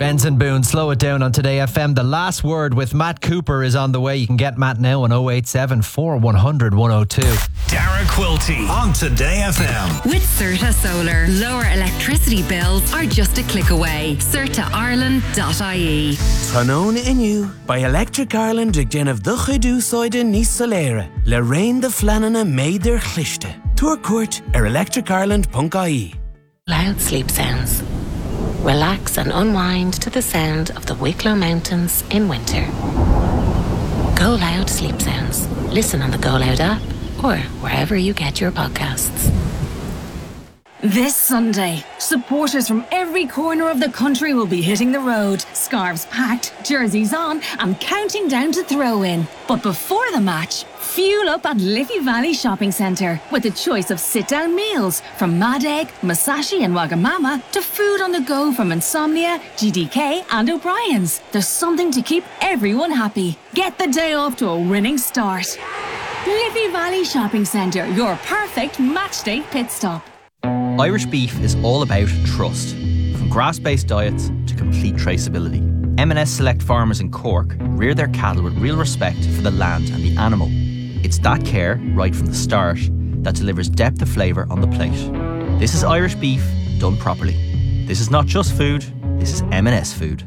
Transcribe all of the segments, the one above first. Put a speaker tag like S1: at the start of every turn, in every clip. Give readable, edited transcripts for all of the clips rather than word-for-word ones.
S1: Benson Boone, slow it down on Today FM. The last word with Matt Cooper is on the way. You can get Matt now on 087 4100 102.
S2: Dara Quilty on Today FM.
S3: With Certa Solar, lower electricity bills are just a click away. CertaIreland.ie.
S4: Tannone inu by Electric Ireland ag déanamh do chuidú sóide níos soléire. Le rain de flanana méidir chlichte. Tour court electricireland.ie.
S5: Loud sleep sounds. Relax and unwind to the sound of the Wicklow Mountains in winter. Go Loud Sleep Sounds. Listen on the Go Loud app or wherever you get your podcasts.
S6: This Sunday, supporters from every corner of the country will be hitting the road, scarves packed, jerseys on, and counting down to throw-in. But before the match, fuel up at Liffey Valley Shopping Centre with a choice of sit-down meals from Mad Egg, Masashi and Wagamama to food on the go from Insomnia, GDK and O'Brien's. There's something to keep everyone happy. Get the day off to a winning start. Liffey Valley Shopping Centre, your perfect matchday pit stop.
S7: Irish beef is all about trust. From grass-based diets to complete traceability. M&S Select Farmers in Cork rear their cattle with real respect for the land and the animal. It's that care, right from the start, that delivers depth of flavour on the plate. This is Irish beef done properly. This is not just food, this is M&S food.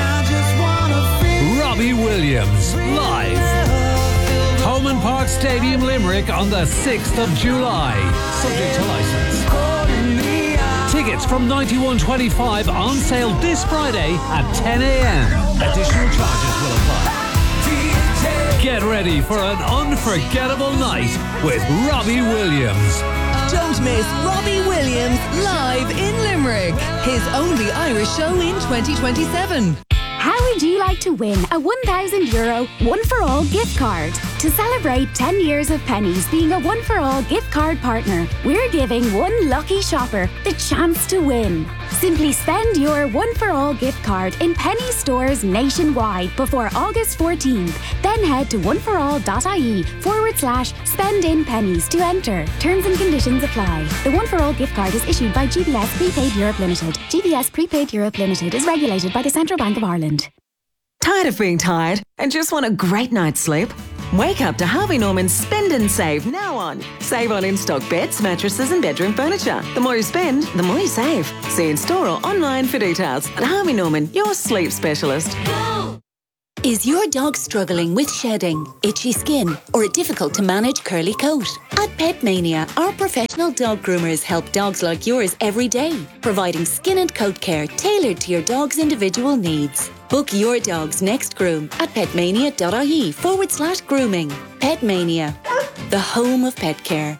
S8: Robbie Williams, live. Holman Park Stadium, Limerick on the 6th of July. Subject to licence. Tickets from $91.25 on sale this Friday at 10 a.m. Additional charges will apply. Get ready for an unforgettable night with Robbie Williams.
S9: Don't miss Robbie Williams live in Limerick. His only Irish show in 2027.
S10: How would you like to win a €1,000 one-for-all gift card? To celebrate 10 years of Penneys being a one-for-all gift card partner, we're giving one lucky shopper the chance to win. Simply spend your one-for-all gift card in Penneys stores nationwide before August 14th. Then head to oneforall.ie/spend-in-pennies to enter. Terms and conditions apply. The one-for-all gift card is issued by GBS Prepaid Europe Limited. GBS Prepaid Europe Limited is regulated by the Central Bank of Ireland.
S9: Tired of being tired and just want a great night's sleep? Wake up to Harvey Norman's Spend and Save now on. Save on in-stock beds, mattresses and bedroom furniture. The more you spend, the more you save. See in store or online for details. At Harvey Norman, your sleep specialist.
S11: Is your dog struggling with shedding, itchy skin, or a difficult to manage curly coat? At Pet Mania, our professional dog groomers help dogs like yours every day, providing skin and coat care tailored to your dog's individual needs. Book your dog's next groom at petmania.ie/grooming. Pet Mania, the home of pet care.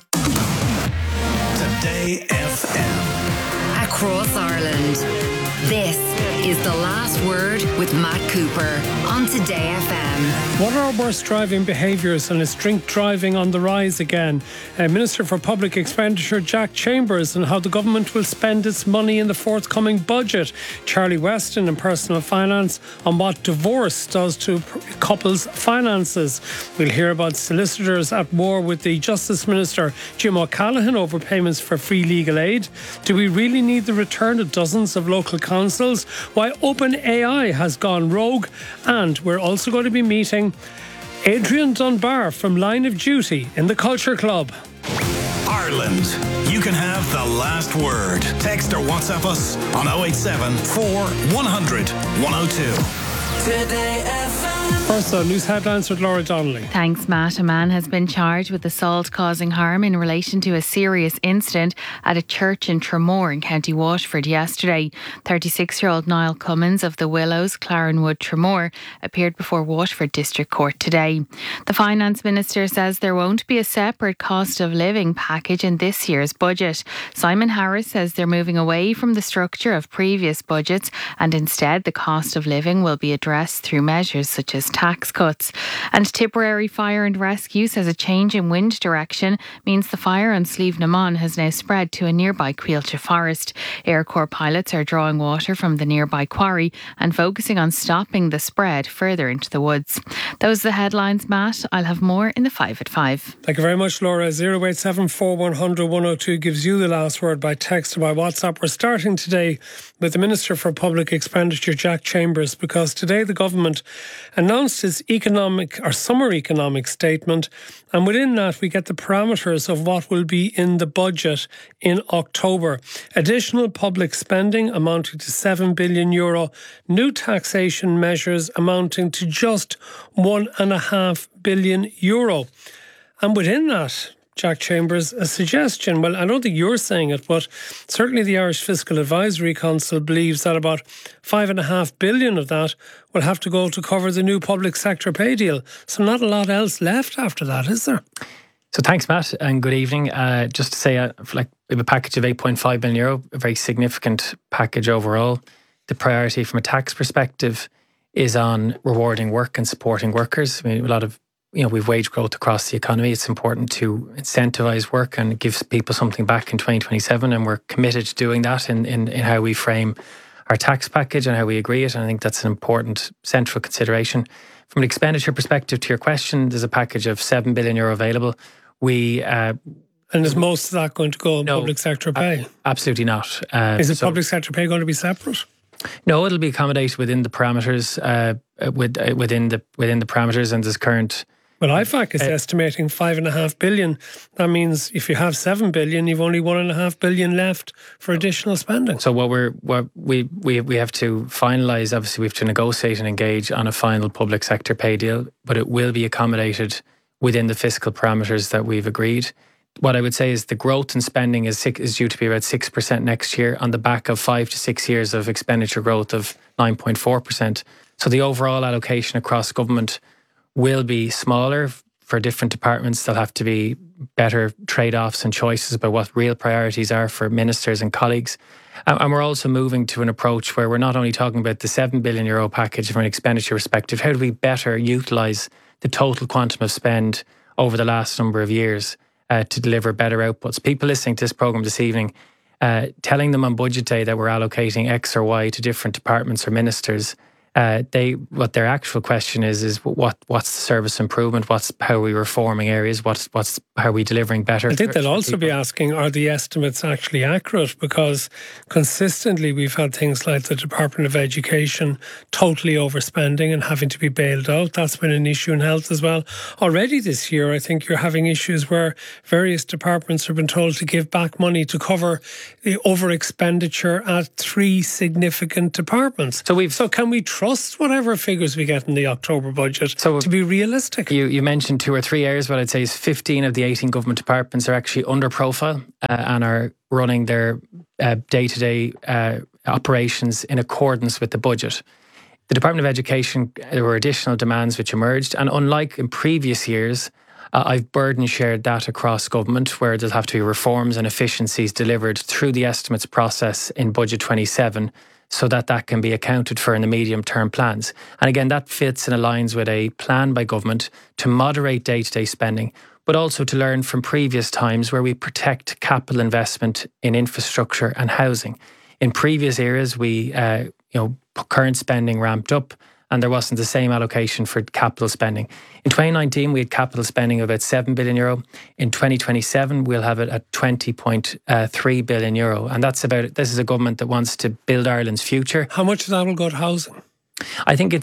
S2: Today FM.
S3: Across Ireland. This is The Last Word with Matt Cooper on Today FM.
S12: What are our worst driving behaviours, and is drink driving on the rise again? Minister for Public Expenditure Jack Chambers, and how the government will spend its money in the forthcoming budget. Charlie Weston in Personal Finance on what divorce does to couples' finances. We'll hear about solicitors at war with the Justice Minister Jim O'Callaghan over payments for free legal aid. Do we really need the return of dozens of local councils? Why OpenAI has gone rogue. And we're also going to be meeting Adrian Dunbar from Line of Duty in the Culture Club.
S2: Ireland, you can have the last word. Text or WhatsApp us on 087 4100 102. Today FM.
S12: First on news headlines with Laura Donnelly.
S13: Thanks, Matt. A man has been charged with assault causing harm in relation to a serious incident at a church in Tramore in County Waterford yesterday. 36-year-old Niall Cummins of the Willows, Clarenwood, Tramore, appeared before Waterford District Court today. The Finance Minister says there won't be a separate cost of living package in this year's budget. Simon Harris says they're moving away from the structure of previous budgets and instead the cost of living will be addressed address through measures such as tax cuts. And Tipperary Fire and Rescue says a change in wind direction means the fire on Slieve na Mon has now spread to a nearby Quilcha forest. Air Corps pilots are drawing water from the nearby quarry and focusing on stopping the spread further into the woods. Those are the headlines, Matt. I'll have more in the 5 at 5.
S12: Thank you very much, Laura. 0874 100 102 gives you the last word by text or by WhatsApp. We're starting today with the Minister for Public Expenditure, Jack Chambers, because today the government announced its summer economic statement, and within that we get the parameters of what will be in the budget in October. Additional public spending amounting to €7 billion, new taxation measures amounting to just €1.5 billion. And within that, Jack Chambers, a suggestion, well, I don't think you're saying it, but certainly the Irish Fiscal Advisory Council believes that about $5.5 billion of that will have to go to cover the new public sector pay deal. So not a lot else left after that, is there?
S14: So thanks, Matt, and good evening. Just to say, we have a package of €8.5 billion, a very significant package overall. The priority from a tax perspective is on rewarding work and supporting workers. I mean, a lot of we've wage growth across the economy. It's important to incentivise work and give people something back in 2027, and we're committed to doing that in how we frame our tax package and how we agree it. And I think that's an important central consideration. From an expenditure perspective, to your question, there's a package of €7 billion available. And
S12: is most of that going to go in public sector pay?
S14: Absolutely not.
S12: Is the public sector pay going to be separate?
S14: No, it'll be accommodated within the parameters. Within the parameters, and there's current.
S12: Well, IFAC is estimating $5.5 billion. That means if you have $7 billion, you've only $1.5 billion left for additional spending.
S14: So what we have to finalise. Obviously, we have to negotiate and engage on a final public sector pay deal, but it will be accommodated within the fiscal parameters that we've agreed. What I would say is the growth in spending is due to be about 6% next year on the back of 5 to 6 years of expenditure growth of 9.4%. So the overall allocation across government will be smaller for different departments. There'll have to be better trade-offs and choices about what real priorities are for ministers and colleagues. And we're also moving to an approach where we're not only talking about the €7 billion package from an expenditure perspective, how do we better utilise the total quantum of spend over the last number of years to deliver better outputs. People listening to this programme this evening, telling them on budget day that we're allocating X or Y to different departments or ministers, what their actual question is what's the service improvement? How are we reforming areas? How are we delivering better?
S12: I think they'll also be asking, are the estimates actually accurate? Because consistently we've had things like the Department of Education totally overspending and having to be bailed out. That's been an issue in health as well. Already this year, I think you're having issues where various departments have been told to give back money to cover the over expenditure at 3 significant departments. So can we trust whatever figures we get in the October budget to be realistic?
S14: You mentioned 2 or 3 areas. What I'd say is 15 of the 18 government departments are actually under profile and are running their day-to-day operations in accordance with the budget. The Department of Education, there were additional demands which emerged, and unlike in previous years, I've burden shared that across government, where there'll have to be reforms and efficiencies delivered through the estimates process in Budget 27, so that can be accounted for in the medium-term plans. And again, that fits and aligns with a plan by government to moderate day-to-day spending, but also to learn from previous times where we protect capital investment in infrastructure and housing. In previous eras, current spending ramped up and there wasn't the same allocation for capital spending. In 2019, we had capital spending of about €7 billion. In 2027, we'll have it at €20.3 billion. And this is a government that wants to build Ireland's future.
S12: How much of that will go to housing?
S14: I think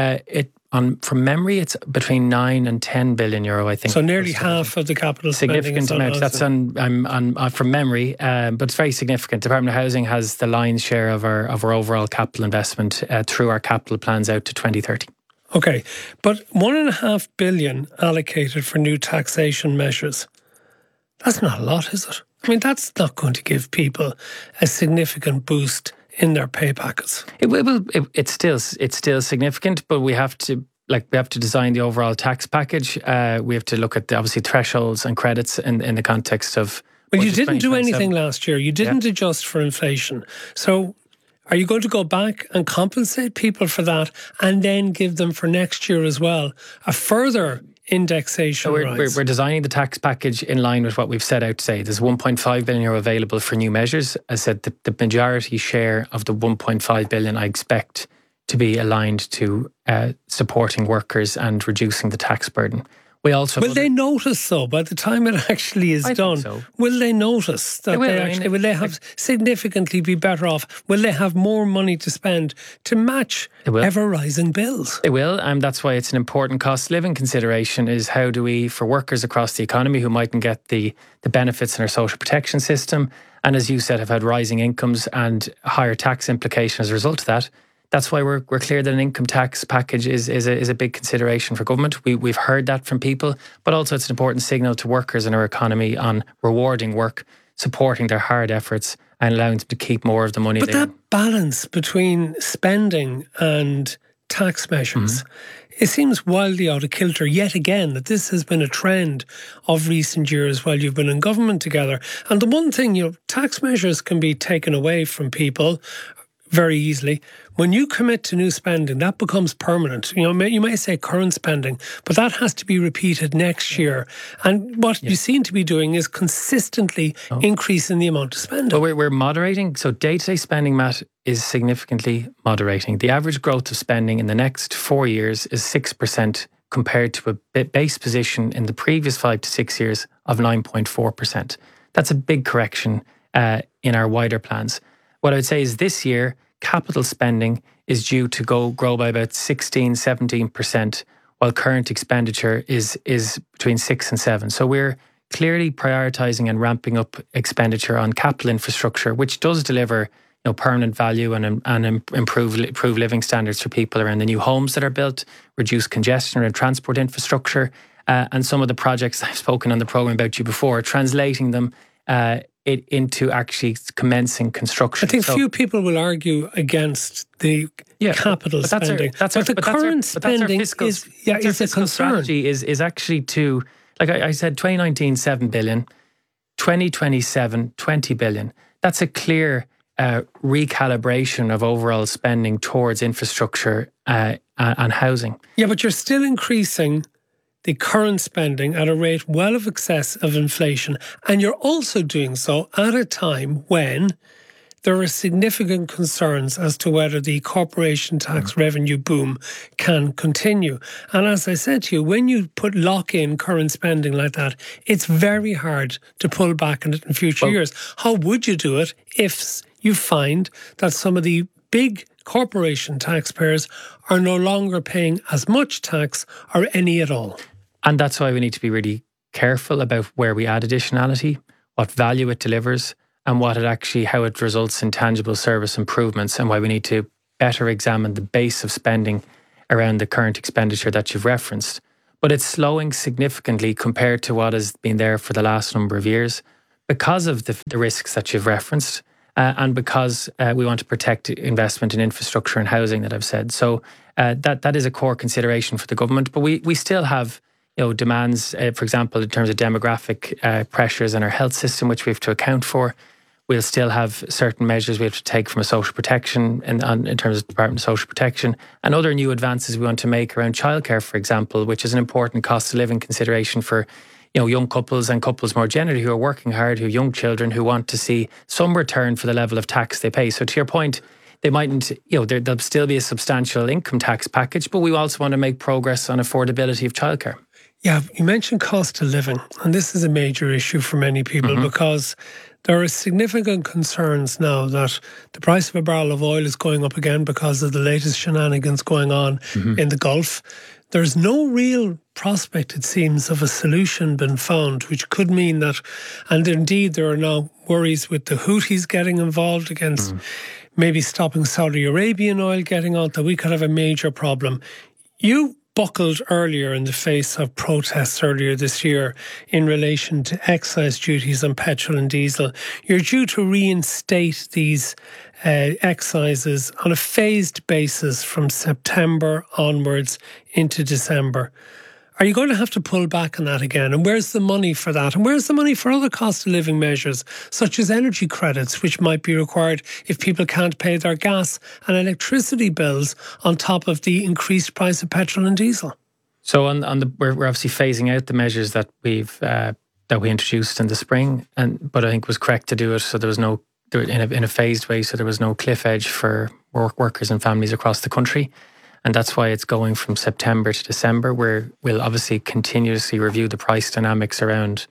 S14: from memory, it's between €9 and €10 billion, I think.
S12: So nearly half of the capital spending.
S14: Significant amount. That's from memory, but it's very significant. Department of Housing has the lion's share of our overall capital investment through our capital plans out to 2030.
S12: Okay, but €1.5 billion allocated for new taxation measures. That's not a lot, is it? I mean, that's not going to give people a significant boost in their pay packets.
S14: It's still significant, but we have to design the overall tax package. We have to look at obviously thresholds and credits in the context of.
S12: Well, you didn't do anything last year. You didn't adjust for inflation. So Are you going to go back and compensate people for that and then give them for next year as well a further indexation rise?
S14: We're designing the tax package in line with what we've set out to say. There's 1.5 billion euro available for new measures. As I said, the majority share of the 1.5 billion I expect to be aligned to supporting workers and reducing the tax burden. We also
S12: will they notice, though, by the time it actually is done?
S14: So.
S12: Will they notice that will they have significantly be better off? Will they have more money to spend to match ever rising bills?
S14: They will, and that's why it's an important cost of living consideration. Is how do we, for workers across the economy who mightn't get the benefits in our social protection system, and as you said, have had rising incomes and higher tax implications as a result of that. That's why we're clear that an income tax package is a big consideration for government. We've heard that from people, but also it's an important signal to workers in our economy on rewarding work, supporting their hard efforts and allowing them to keep more of the money
S12: But that balance between spending and tax measures, it seems wildly out of kilter yet again that this has been a trend of recent years while you've been in government together. And the one thing, tax measures can be taken away from people very easily. When you commit to new spending, that becomes permanent. You may say current spending, but that has to be repeated next year. And what you seem to be doing is consistently increasing the amount of spending.
S14: But we're moderating. So day-to-day spending, Matt, is significantly moderating. The average growth of spending in the next 4 years is 6% compared to a base position in the previous 5 to 6 years of 9.4%. That's a big correction in our wider plans. What I would say is this year, capital spending is due to grow by about 16-17%, while current expenditure is between 6 and 7. So we're clearly prioritising and ramping up expenditure on capital infrastructure, which does deliver permanent value and improve living standards for people around the new homes that are built, reduce congestion around transport infrastructure, and some of the projects I've spoken on the programme about you before, translating them into actually commencing construction.
S12: I think few people will argue against the capital spending. But the current spending is a concern.
S14: Strategy is actually to, like I said, 2019, 7 billion, 2027, 20 billion. That's a clear recalibration of overall spending towards infrastructure and housing.
S12: Yeah, but you're still increasing the current spending at a rate well of excess of inflation. And you're also doing so at a time when there are significant concerns as to whether the corporation tax revenue boom can continue. And as I said to you, when you lock in current spending like that, it's very hard to pull back on it in future years. How would you do it if you find that some of the big corporation taxpayers are no longer paying as much tax or any at all?
S14: And that's why we need to be really careful about where we add additionality, what value it delivers, and how it results in tangible service improvements, and why we need to better examine the base of spending around the current expenditure that you've referenced. But it's slowing significantly compared to what has been there for the last number of years because of the risks that you've referenced. And because we want to protect investment in infrastructure and housing that I've said. So that is a core consideration for the government. But we still have demands, for example, in terms of demographic pressures in our health system, which we have to account for. We'll still have certain measures we have to take from a social protection in terms of Department of Social Protection, and other new advances we want to make around childcare, for example, which is an important cost of living consideration for young couples and couples more generally who are working hard, who have young children, who want to see some return for the level of tax they pay. So to your point, they mightn't, there'll still be a substantial income tax package, but we also want to make progress on affordability of childcare.
S12: Yeah, you mentioned cost of living, and this is a major issue for many people because there are significant concerns now that the price of a barrel of oil is going up again because of the latest shenanigans going on in the Gulf. There's no real prospect, it seems, of a solution been found, which could mean that, and indeed there are now worries with the Houthis getting involved against maybe stopping Saudi Arabian oil getting out, that we could have a major problem. You buckled earlier in the face of protests earlier this year in relation to excise duties on petrol and diesel. You're due to reinstate these excises on a phased basis from September onwards into December. Are you going to have to pull back on that again? And where's the money for that? And where's the money for other cost of living measures, such as energy credits, which might be required if people can't pay their gas and electricity bills on top of the increased price of petrol and diesel?
S14: So we're obviously phasing out the measures that we introduced in the spring, but I think it was correct to do it so there was no in a phased way, so there was no cliff edge for workers and families across the country. And that's why it's going from September to December, where we'll obviously continuously review the price dynamics around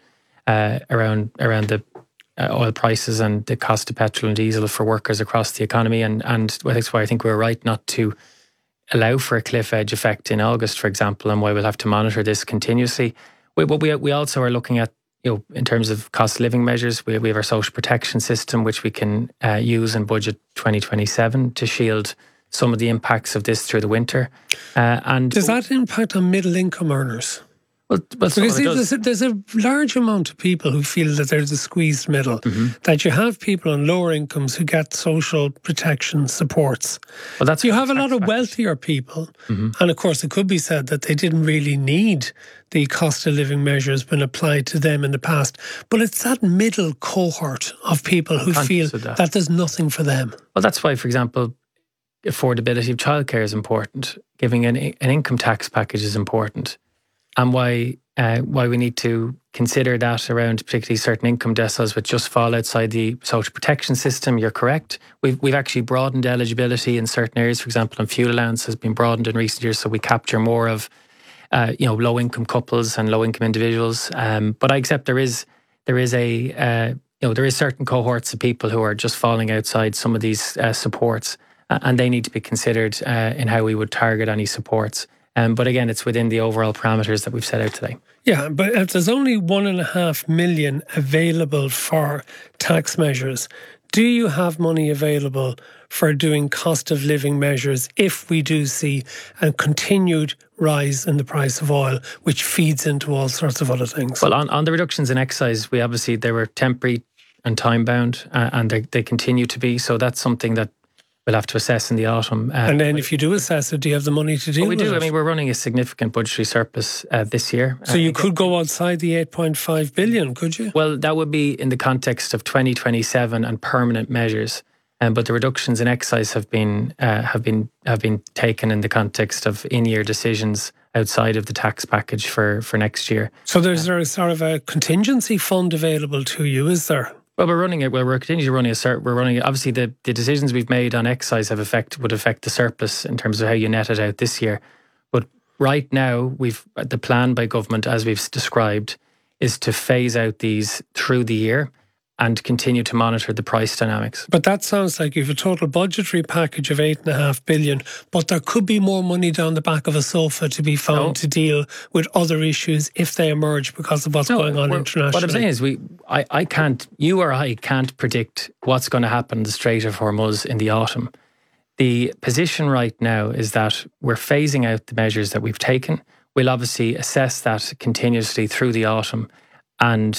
S14: the oil prices and the cost of petrol and diesel for workers across the economy. And that's why I think we're right not to allow for a cliff edge effect in August, for example, and why we'll have to monitor this continuously. We also are looking at, in terms of cost of living measures, we have our social protection system, which we can use in budget 2027 to shield some of the impacts of this through the winter. And
S12: does that impact on middle income earners?
S14: Well,
S12: because there's a large amount of people who feel that there's a squeezed middle, that you have people on lower incomes who get social protection supports.
S14: Well,
S12: you have a lot of wealthier people, and of course it could be said that they didn't really need the cost of living measures been applied to them in the past. But it's that middle cohort of people who feel that there's nothing for them.
S14: Well, that's why, for example, affordability of childcare is important. Giving an income tax package is important. And why we need to consider that around particularly certain income deciles which just fall outside the social protection system. You're correct. We've actually broadened eligibility in certain areas. For example, on fuel allowance has been broadened in recent years, so we capture more of low income couples and low income individuals. But I accept there is certain cohorts of people who are just falling outside some of these supports, and they need to be considered in how we would target any supports. But again, it's within the overall parameters that we've set out today.
S12: Yeah, but if there's only 1.5 million available for tax measures, do you have money available for doing cost of living measures if we do see a continued rise in the price of oil, which feeds into all sorts of other things?
S14: Well, on the reductions in excise, they were temporary and time bound, and they continue to be. So that's something that we'll have to assess in the autumn.
S12: And then if you do assess it, do you have the money to deal with it?
S14: We do. I mean, we're running a significant budgetary surplus this year.
S12: So you could go outside the 8.5 billion, could you?
S14: Well, that would be in the context of 2027 and permanent measures. But the reductions in excise have been taken in the context of in-year decisions outside of the tax package for next year.
S12: So there's sort of a contingency fund available to you, is there?
S14: Well, we're running it. Well, we're continuing running We're running it. Obviously, the decisions we've made on excise would affect the surplus in terms of how you net it out this year. But right now, the plan by government, as we've described, is to phase out these through the year and continue to monitor the price dynamics.
S12: But that sounds like you have a total budgetary package of 8.5 billion, but there could be more money down the back of a sofa to be found to deal with other issues if they emerge because of what's going on internationally.
S14: What I'm saying is you or I can't predict what's going to happen in the Strait of Hormuz in the autumn. The position right now is that we're phasing out the measures that we've taken. We'll obviously assess that continuously through the autumn and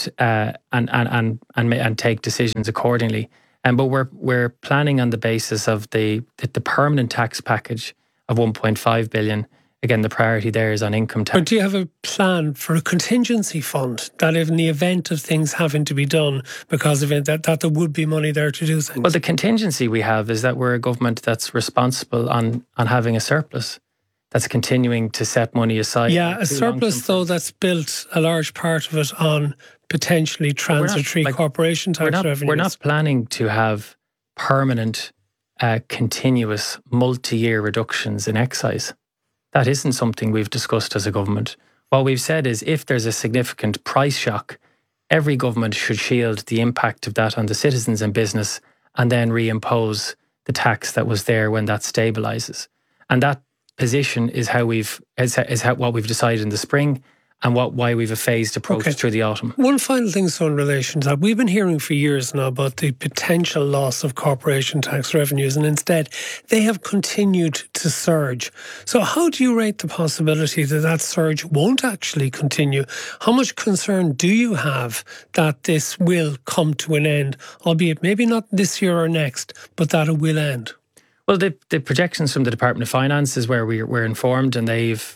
S14: take decisions accordingly. But we're planning on the basis of the permanent tax package of 1.5 billion. Again, the priority there is on income tax.
S12: But do you have a plan for a contingency fund that in the event of things having to be done because of it, that there would be money there to do things?
S14: Well, the contingency we have is that we're a government that's responsible on having a surplus. That's continuing to set money aside.
S12: Yeah, a surplus, though, that's built a large part of it on potentially transitory corporation tax revenues.
S14: We're not planning to have permanent, continuous, multi-year reductions in excise. That isn't something we've discussed as a government. What we've said is if there's a significant price shock, every government should shield the impact of that on the citizens and business and then reimpose the tax that was there when that stabilises. And that position is what we've decided in the spring and why we've a phased approach through the autumn.
S12: One final thing, so in relation to that, we've been hearing for years now about the potential loss of corporation tax revenues, and instead they have continued to surge. So how do you rate the possibility that surge won't actually continue? How much concern do you have that this will come to an end, albeit maybe not this year or next, but that it will end?
S14: Well, the projections from the Department of Finance is where we're informed, and they've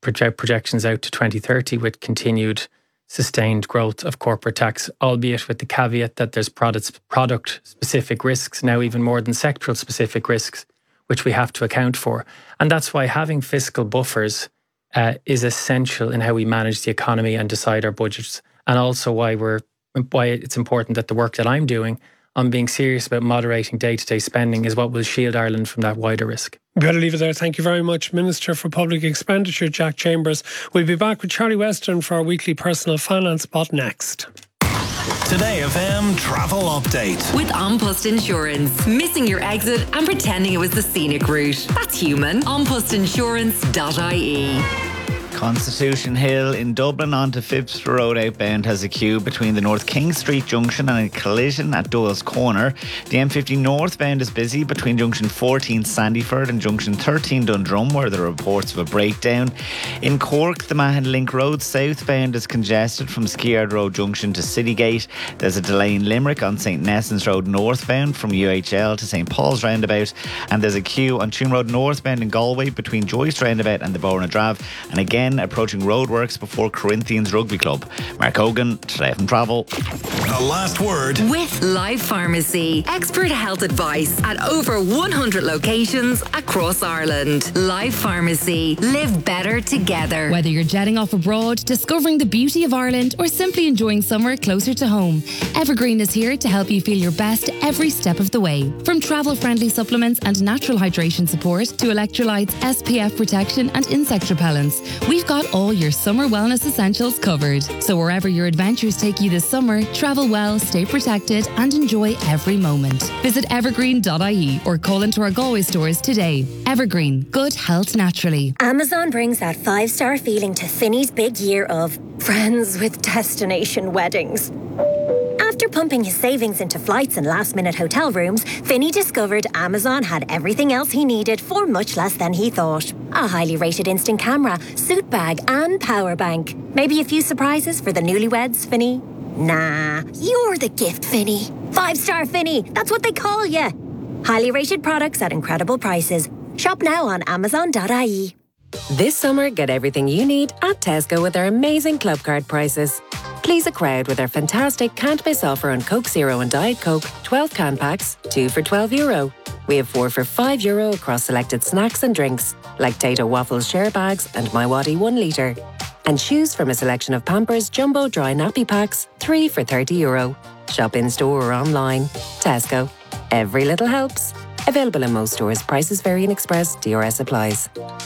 S14: projections out to 2030 with continued sustained growth of corporate tax, albeit with the caveat that there's product-specific risks, now even more than sectoral-specific risks, which we have to account for. And that's why having fiscal buffers is essential in how we manage the economy and decide our budgets, and also why it's important that the work that I'm doing on being serious about moderating day-to-day spending is what will shield Ireland from that wider risk.
S12: We better leave it there. Thank you very much, Minister for Public Expenditure, Jack Chambers. We'll be back with Charlie Weston for our weekly personal finance spot next.
S2: Today FM travel update.
S3: With An Post Insurance. Missing your exit and pretending it was the scenic route. That's human. Anpostinsurance.ie.
S15: Constitution Hill in Dublin onto Phipps Road outbound has a queue between the North King Street junction and a collision at Doyle's Corner. The M50 northbound is busy between junction 14 Sandyford and junction 13 Dundrum, where there are reports of a breakdown. In Cork, the Mahon Link Road southbound is congested from Skiard Road junction to Citygate. There's a delay in Limerick on St Nessans Road northbound from UHL to St Paul's roundabout, and there's a queue on Tuam Road northbound in Galway between Joyce roundabout and the Bore na Drav, and again approaching roadworks before Corinthians Rugby Club. Mark Hogan, Today FM Travel.
S2: The last word
S3: with Life Pharmacy. Expert health advice at over 100 locations across Ireland. Life Pharmacy. Live better together.
S16: Whether you're jetting off abroad, discovering the beauty of Ireland, or simply enjoying summer closer to home, Evergreen is here to help you feel your best every step of the way. From travel-friendly supplements and natural hydration support to electrolytes, SPF protection and insect repellents, we've got all your summer wellness essentials covered. So wherever your adventures take you this summer, travel well, stay protected and enjoy every moment. Visit evergreen.ie or call into our Galway stores today. Evergreen, good health naturally.
S17: Amazon brings that 5-star feeling to Finney's big year of friends with destination weddings. After pumping his savings into flights and last-minute hotel rooms, Finney discovered Amazon had everything else he needed for much less than he thought. A highly rated instant camera, suit bag and power bank. Maybe a few surprises for the newlyweds, Finney? Nah, you're the gift, Finney. 5-star Finney, that's what they call you. Highly rated products at incredible prices. Shop now on Amazon.ie.
S18: This summer, get everything you need at Tesco with our amazing club card prices. Please a crowd with our fantastic can't miss offer on Coke Zero and Diet Coke 12 can packs, 2 for €12. We have 4 for €5 across selected snacks and drinks, like Tato Waffles share bags and My Waddy 1 litre. And choose from a selection of Pampers Jumbo Dry Nappy Packs, 3 for €30. Shop in store or online. Tesco. Every little helps. Available in most stores. Prices vary in Express. DRS applies.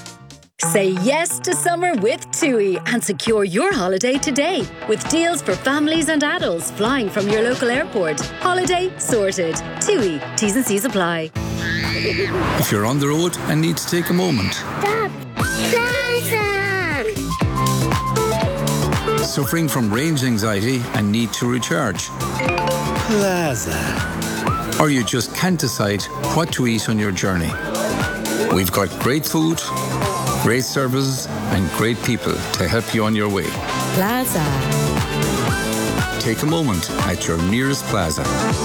S19: Say yes to summer with TUI and secure your holiday today with deals for families and adults flying from your local airport. Holiday sorted. TUI. T's and C's apply.
S20: If you're on the road and need to take a moment.
S21: Stop. Plaza.
S20: Suffering from range anxiety and need to recharge.
S21: Plaza.
S20: Or you just can't decide what to eat on your journey. We've got great food, great services and great people to help you on your way.
S19: Plaza.
S20: Take a moment at your nearest Plaza.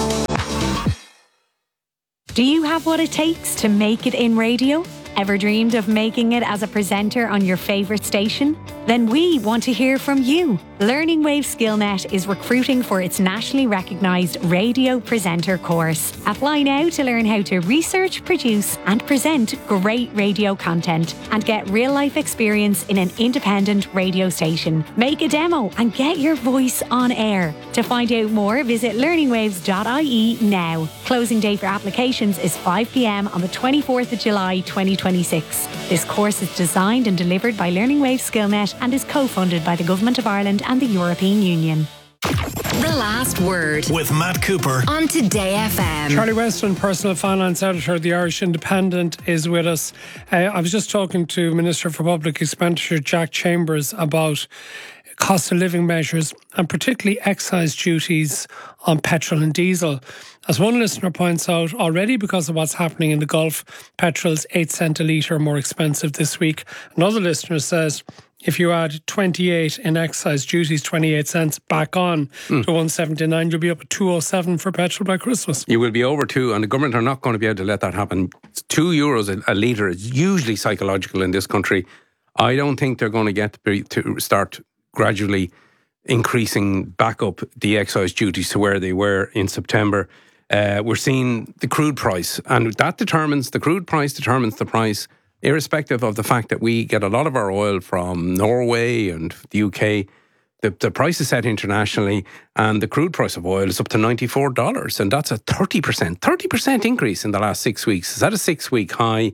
S22: Do you have what it takes to make it in radio? Ever dreamed of making it as a presenter on your favourite station? Then we want to hear from you. Learning Wave SkillNet is recruiting for its nationally recognised radio presenter course. Apply now to learn how to research, produce and present great radio content and get real-life experience in an independent radio station. Make a demo and get your voice on air. To find out more, visit learningwaves.ie now. Closing day for applications is 5 p.m. on the 24th of July 2026. This course is designed and delivered by Learning Wave SkillNet and is co-funded by the Government of Ireland and the European Union.
S3: The last word
S2: with Matt Cooper
S3: on Today FM.
S12: Charlie Weston, personal finance editor of the Irish Independent, is with us. I was just talking to Minister for Public Expenditure Jack Chambers about cost of living measures and particularly excise duties on petrol and diesel. As one listener points out, already because of what's happening in the Gulf, petrol's 8 cent a litre more expensive this week. Another listener says if you add 28 in excise duties, 28 cents back on to 179, you'll be up at 207 for petrol by Christmas.
S23: You will be over 2, and the government are not going to be able to let that happen. €2 a litre is usually psychological in this country. I don't think they're going to get to start gradually increasing back up the excise duties to where they were in September. We're seeing the crude price, and the crude price determines the price, irrespective of the fact that we get a lot of our oil from Norway and the UK. The price is set internationally, and the crude price of oil is up to $94, and that's a 30% increase in the last 6 weeks. Is that a 6-week high?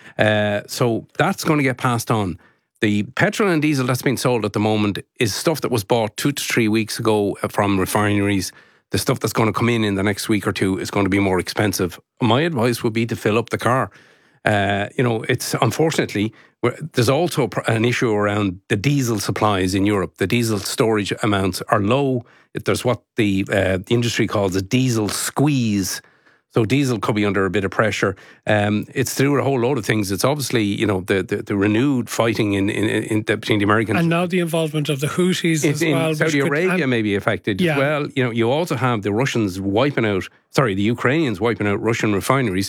S23: So that's going to get passed on. The petrol and diesel that's being sold at the moment is stuff that was bought 2 to 3 weeks ago from refineries. The stuff that's going to come in the next week or two is going to be more expensive. My advice would be to fill up the car. It's unfortunately, there's also an issue around the diesel supplies in Europe. The diesel storage amounts are low. There's what the industry calls a diesel squeeze. So diesel could be under a bit of pressure. It's through a whole load of things. It's obviously, the renewed fighting between the Americans.
S12: And now the involvement of the Houthis as well.
S23: Saudi Arabia may be affected as well. You also have the Ukrainians wiping out Russian refineries.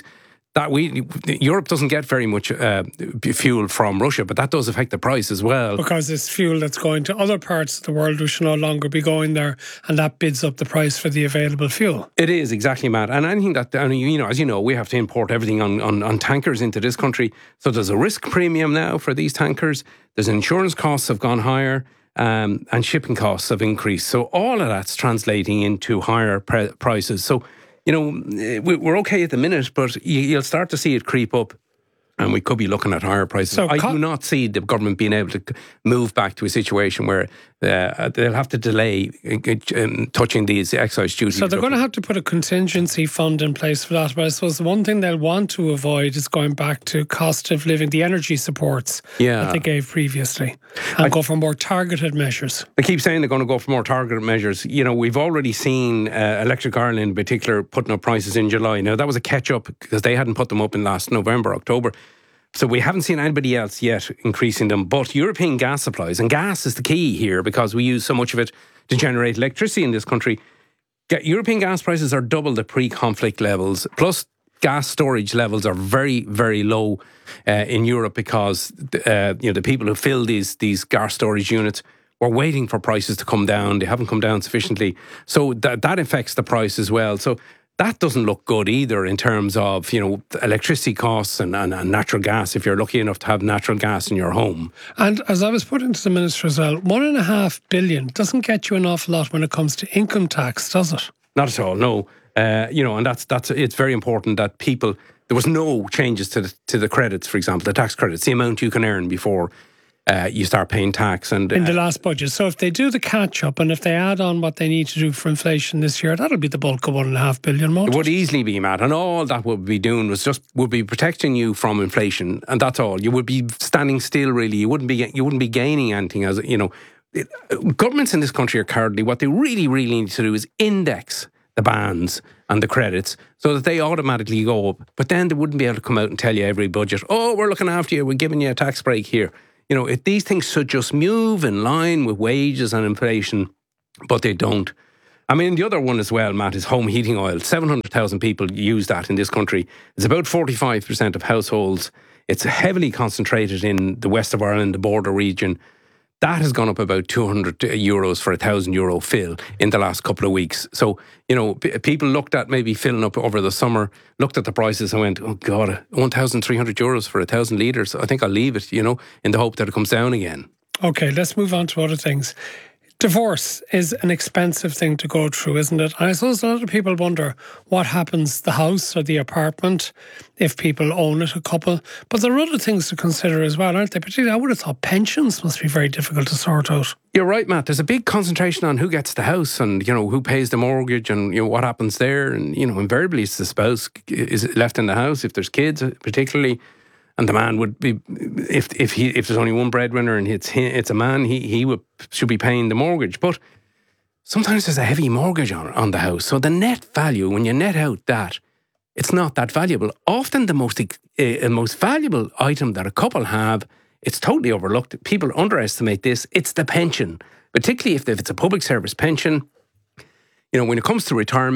S23: Europe doesn't get very much fuel from Russia, but that does affect the price as well.
S12: Because it's fuel that's going to other parts of the world which should no longer be going there, and that bids up the price for the available fuel.
S23: It is, exactly, Matt. And anything that, as you know, we have to import everything on tankers into this country. So there's a risk premium now for these tankers. There's insurance costs have gone higher, and shipping costs have increased. So all of that's translating into higher prices. So we're okay at the minute, but you'll start to see it creep up, and we could be looking at higher prices. So I do not see the government being able to move back to a situation where they'll have to delay touching these excise duties.
S12: So they're going to have to put a contingency fund in place for that. But I suppose the one thing they'll want to avoid is going back to cost of living, the energy supports that they gave previously, and go for more targeted measures.
S23: I keep saying they're going to go for more targeted measures. We've already seen Electric Ireland in particular putting up prices in July. Now, that was a catch-up because they hadn't put them up in last November, October. So we haven't seen anybody else yet increasing them. But European gas supplies, and gas is the key here because we use so much of it to generate electricity in this country. European gas prices are double the pre-conflict levels. Plus, gas storage levels are very, very low in Europe because the people who fill these gas storage units were waiting for prices to come down. They haven't come down sufficiently. So that affects the price as well. So that doesn't look good either in terms of, electricity costs and natural gas, if you're lucky enough to have natural gas in your home.
S12: And as I was putting to the Minister as well, $1.5 billion doesn't get you an awful lot when it comes to income tax, does it?
S23: Not at all, no. And that's it's very important that people, there was no changes to the credits, for example, the tax credits, the amount you can earn before you start paying tax. And
S12: in the last budget. So if they do the catch-up and if they add on what they need to do for inflation this year, that'll be the bulk of $1.5 billion more.
S23: It would easily be, Matt. And all that would be doing would be protecting you from inflation. And that's all. You would be standing still, really. You wouldn't be gaining anything. Governments in this country are cowardly. What they really, really need to do is index the bans and the credits so that they automatically go up. But then they wouldn't be able to come out and tell you every budget, we're looking after you, we're giving you a tax break here. These things should just move in line with wages and inflation, but they don't. I mean, the other one as well, Matt, is home heating oil. 700,000 people use that in this country. It's about 45% of households. It's heavily concentrated in the west of Ireland, the border region. That has gone up about €200 for a €1,000 fill in the last couple of weeks. So, people looked at maybe filling up over the summer, looked at the prices and went, oh God, €1,300 for 1,000 litres. I think I'll leave it, in the hope that it comes down again.
S12: Okay, let's move on to other things. Divorce is an expensive thing to go through, isn't it? And I suppose a lot of people wonder what happens to the house or the apartment if people own it, a couple. But there are other things to consider as well, aren't they? Particularly, I would have thought pensions must be very difficult to sort out.
S23: You're right, Matt. There's a big concentration on who gets the house and, who pays the mortgage and, what happens there. And, invariably it's the spouse is left in the house if there's kids, particularly. And the man would be, if there's only one breadwinner and it's a man, he should be paying the mortgage. But sometimes there's a heavy mortgage on the house. So the net value, when you net out that, it's not that valuable. Often the most valuable item that a couple have, it's totally overlooked. People underestimate this. It's the pension, particularly if it's a public service pension. When it comes to retirement,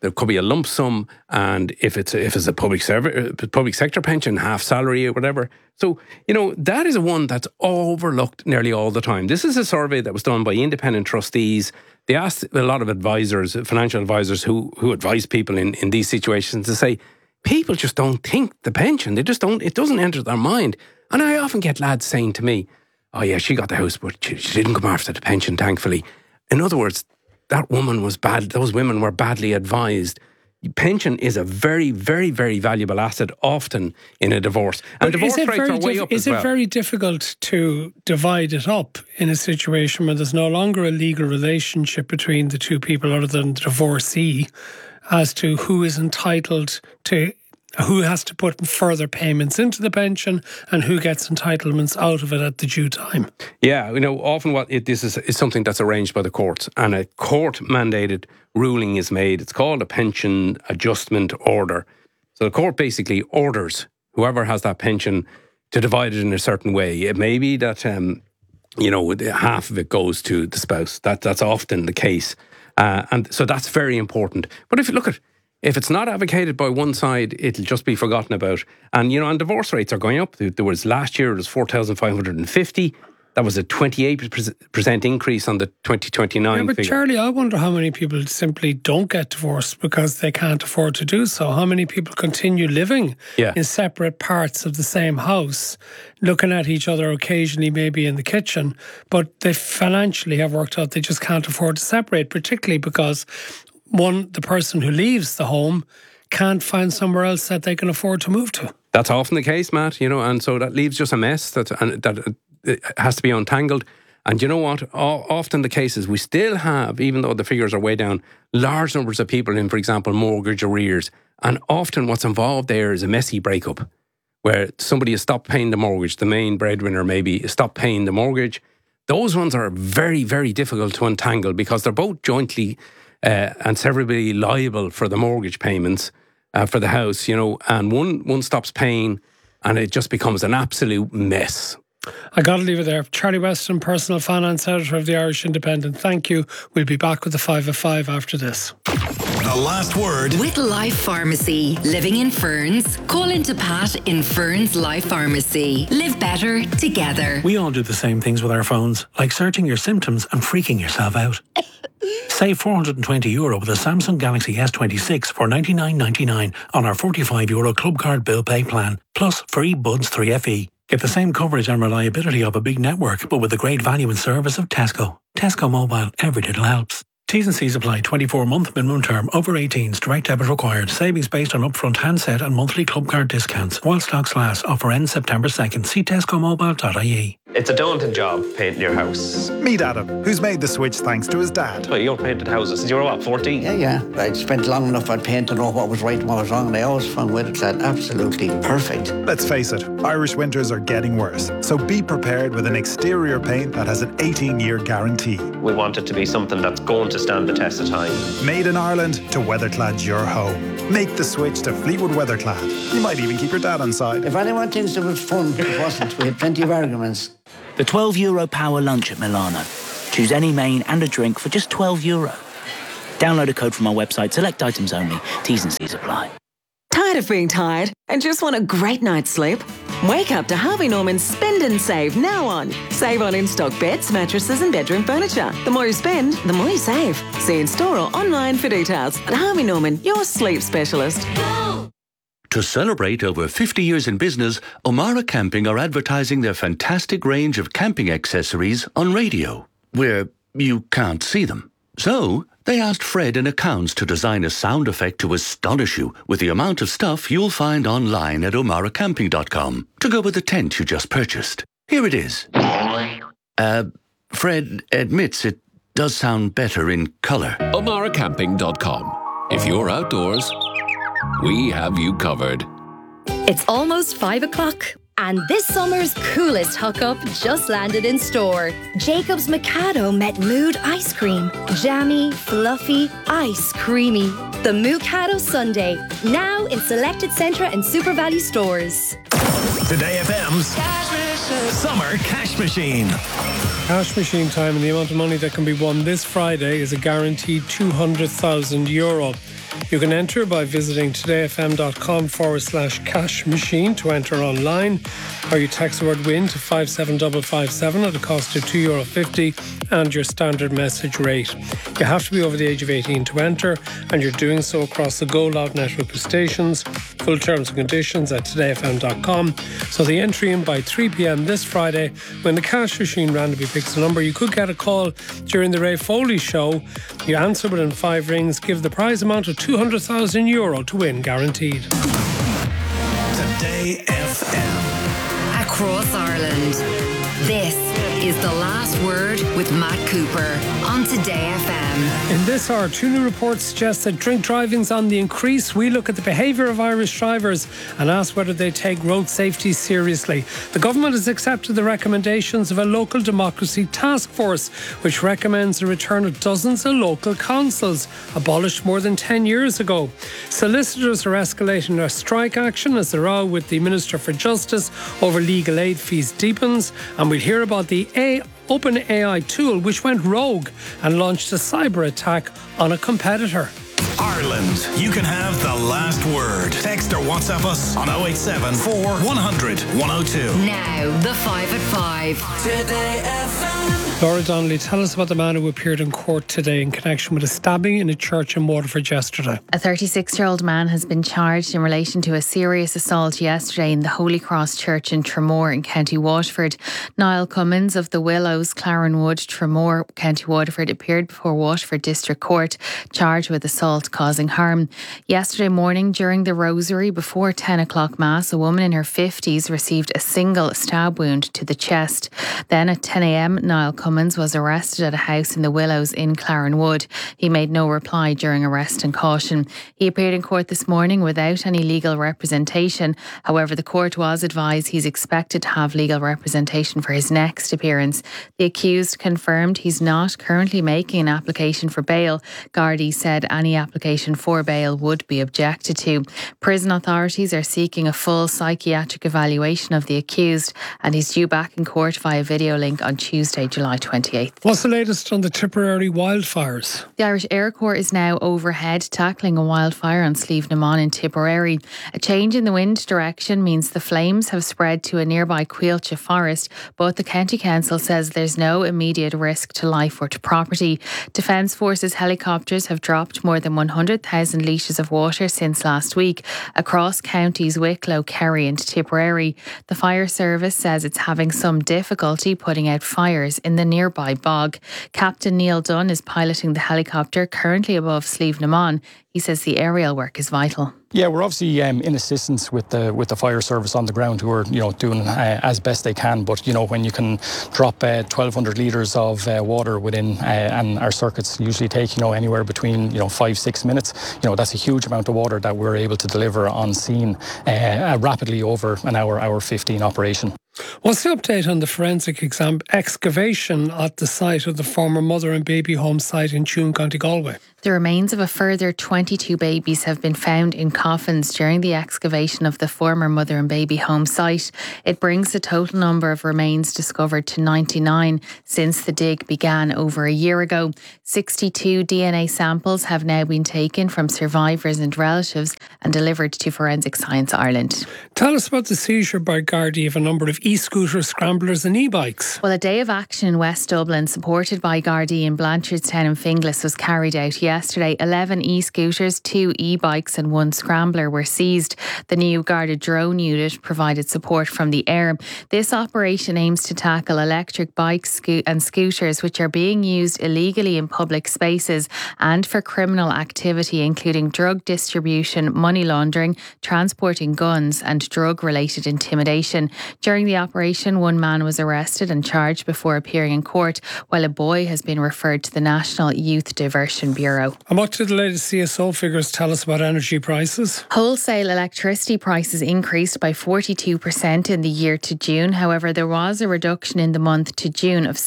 S23: there could be a lump sum, and if it's a public sector pension, half salary or whatever. So, that is one that's overlooked nearly all the time. This is a survey that was done by independent trustees. They asked a lot of advisors, financial advisors who advise people in these situations, to say, people just don't think the pension. They just don't, it doesn't enter their mind. And I often get lads saying to me, oh yeah, she got the house, but she didn't come after the pension, thankfully. In other words, that woman was bad. Those women were badly advised. Pension is a very, very, very valuable asset, often in a divorce. And divorce rates are way up as well.
S12: Is it very difficult to divide it up in a situation where there's no longer a legal relationship between the two people other than the divorcee as to who is entitled to, who has to put further payments into the pension and who gets entitlements out of it at the due time? Yeah, often this is something that's arranged by the courts, and a court-mandated ruling is made. It's called a pension adjustment order. So the court basically orders whoever has that pension to divide it in a certain way. It may be that, half of it goes to the spouse. That's often the case. And so that's very important. But if you look at if it's not advocated by one side, it'll just be forgotten about. And, and divorce rates are going up. There was last year, it was 4,550. That was a 28% increase on the 2029 but
S23: figure.
S12: Charlie, I wonder how many people simply don't get divorced because they can't afford to do so. How many people continue living in separate parts of the same house, looking at each other occasionally, maybe in the kitchen, but they financially have worked out they just can't afford to separate, particularly because the person who leaves the home can't find somewhere else that they can afford to move to.
S23: That's often the case, Matt, and so that leaves just a mess that it has to be untangled. And you know what? Often the case is we still have, even though the figures are way down, large numbers of people in, for example, mortgage arrears. And often what's involved there is a messy breakup where somebody has stopped paying the mortgage, the main breadwinner maybe has stopped paying the mortgage. Those ones are very, very difficult to untangle because they're both jointly and severally liable for the mortgage payments for the house, and one stops paying and it just becomes an absolute mess.
S12: I got to leave it there. Charlie Weston, personal finance editor of the Irish Independent. Thank you. We'll be back with the 5 at 5 after this.
S2: The last word
S3: with Life Pharmacy. Living in Ferns? Call into Pat in Ferns Life Pharmacy. Live better together.
S1: We all do the same things with our phones, like searching your symptoms and freaking yourself out. Save €420 with a Samsung Galaxy S26 for $99.99 on our €45 Club Card Bill Pay plan, plus free Buds 3FE. Get the same coverage and reliability of a big network, but with the great value and service of Tesco. Tesco Mobile, every little helps. T's and C's apply. 24-month minimum term. Over 18s. Direct debit required. Savings based on upfront handset and monthly club card discounts. While stocks last. Offer ends September 2nd. See tescomobile.ie.
S4: It's a daunting job, painting your house.
S5: Meet Adam, who's made the switch thanks to his dad.
S4: Well, you've painted houses since you were, 14?
S24: Yeah. I spent long enough on paint to know what was right and what was wrong, and I always found Weatherclad absolutely perfect.
S5: Let's face it, Irish winters are getting worse, so be prepared with an exterior paint that has an 18-year guarantee.
S4: We want it to be something that's going to stand the test of time.
S5: Made in Ireland to Weatherclad your home. Make the switch to Fleetwood Weatherclad. You might even keep your dad on side.
S24: If anyone thinks it was fun, it wasn't. We had plenty of arguments.
S25: The €12 power lunch at Milano. Choose any main and a drink for just €12. Download a code from our website, select items only. T's and C's apply.
S9: Tired of being tired and just want a great night's sleep? Wake up to Harvey Norman's Spend and Save now on. Save on in-stock beds, mattresses and bedroom furniture. The more you spend, the more you save. See in store or online for details. At Harvey Norman, your sleep specialist.
S26: To celebrate over 50 years in business, O'Mara Camping are advertising their fantastic range of camping accessories on radio, where you can't see them. So, they asked Fred in accounts to design a sound effect to astonish you with the amount of stuff you'll find online at omaracamping.com to go with the tent you just purchased. Here it is. Fred admits it does sound better in colour.
S27: omaracamping.com. If you're outdoors, we have you covered.
S19: It's almost 5 o'clock. And this summer's coolest hookup just landed in store. Jacob's Mikado met Mood Ice Cream. Jammy, fluffy, ice creamy. The Mikado Sundae, now in selected Centra and Super Value stores.
S2: Today FM's Summer Cash Machine.
S12: Cash machine time, and the amount of money that can be won this Friday is a guaranteed €200,000. You can enter by visiting todayfm.com/cash machine to enter online, or you text the word WIN to 57557 at a cost of €2.50 and your standard message rate. You have to be over the age of 18 to enter, and you're doing so across the Go Loud network of stations. Full terms and conditions at todayfm.com. So the entry in by 3 p.m. this Friday, when the cash machine randomly picks a number. You could get a call during the Ray Foley show. You answer within 5 rings, give the prize amount of €200,000 to win guaranteed.
S2: Today FM.
S3: Across Ireland. This is The Last Word with Matt Cooper on Today FM.
S12: In this hour, 2 new reports suggest that drink driving's on the increase. We look at the behaviour of Irish drivers and ask whether they take road safety seriously. The government has accepted the recommendations of a local democracy task force, which recommends the return of dozens of local councils, abolished more than 10 years ago. Solicitors are escalating their strike action as the row with the Minister for Justice over legal aid fees deepens. And we'll hear about the OpenAI tool, which went rogue and launched a cyber attack on a competitor.
S2: Ireland, you can have the last word. Text or WhatsApp us on 087 4100 102.
S3: Now, the 5 at 5.
S2: Today FM.
S12: Laura Donnelly, tell us about the man who appeared in court today in connection with a stabbing in a church in Waterford yesterday.
S6: A 36-year-old man has been charged in relation to a serious assault yesterday in the Holy Cross Church in Tramore in County Waterford. Niall Cummins of the Willows, Clarenwood, Tramore, County Waterford, appeared before Waterford District Court, charged with assault causing harm. Yesterday morning, during the Rosary before 10 o'clock Mass, a woman in her 50s received a single stab wound to the chest. Then at 10 a.m, Niall Cummins was arrested at a house in the Willows in Clarenwood. He made no reply during arrest and caution. He appeared in court this morning without any legal representation. However, the court was advised he's expected to have legal representation for his next appearance. The accused confirmed he's not currently making an application for bail. Gardaí said any application for bail would be objected to. Prison authorities are seeking a full psychiatric evaluation of the accused, and he's due back in court via video link on Tuesday, July 28th.
S12: What's the latest on the Tipperary wildfires?
S6: The Irish Air Corps is now overhead tackling a wildfire on Slieve na Mon in Tipperary. A change in the wind direction means the flames have spread to a nearby Quilcha forest, but the County Council says there's no immediate risk to life or to property. Defence Forces helicopters have dropped more than 100,000 litres of water since last week across counties Wicklow, Kerry and Tipperary. The fire service says it's having some difficulty putting out fires in the nearby bog. Captain Neil Dunn is piloting the helicopter currently above Slieve na Mon. He says the aerial work is vital.
S7: Yeah, we're obviously in assistance with the fire service on the ground, who are doing as best they can. But when you can drop 1,200 litres of water within, and our circuits usually take anywhere between 5-6 minutes, that's a huge amount of water that we're able to deliver on scene rapidly over an hour 15 operation.
S12: What's the update on the forensic excavation at the site of the former mother and baby home site in Tuam, County Galway?
S6: The remains of a further 22 babies have been found in coffins during the excavation of the former mother and baby home site. It brings the total number of remains discovered to 99 since the dig began over a year ago. 62 DNA samples have now been taken from survivors and relatives and delivered to Forensic Science Ireland.
S12: Tell us about the seizure by Gardaí of a number of e-scooters, scramblers and e-bikes.
S6: Well, a day of action in West Dublin, supported by Gardaí in Blanchardstown and Finglas, was carried out yesterday. 11 e-scooters, 2 e-bikes and 1 scrambler were seized. The new Garda drone unit provided support from the air. This operation aims to tackle electric bikes and scooters which are being used illegally in public spaces and for criminal activity, including drug distribution, money laundering, transporting guns and drug-related intimidation. During the operation, 1 man was arrested and charged before appearing in court, while a boy has been referred to the National Youth Diversion Bureau.
S12: And what did the latest CSO figures tell us about energy prices?
S6: Wholesale electricity prices increased by 42% in the year to June. However, there was a reduction in the month to June of